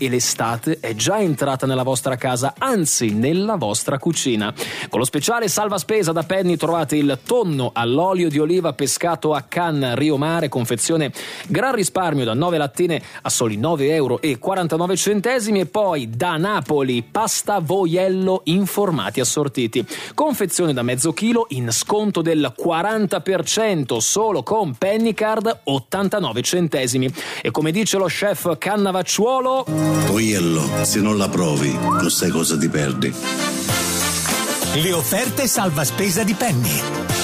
e l'estate è già entrata nella vostra casa, anzi nella vostra cucina. Con lo speciale salva spesa da Penny trovate il tonno all'olio di oliva pescato a Cannes Rio Mare, confezione gran risparmio da 9 lattine a soli 9,49 €, e poi da Napoli pasta voiello in formati assortiti, confezione da mezzo chilo in sconto del 40% solo con Penny Card 89 centesimi. E come dice lo chef Cannavacciuolo: voiello, se non la provi non sai cosa ti perdi. Le offerte salva spesa di Penny.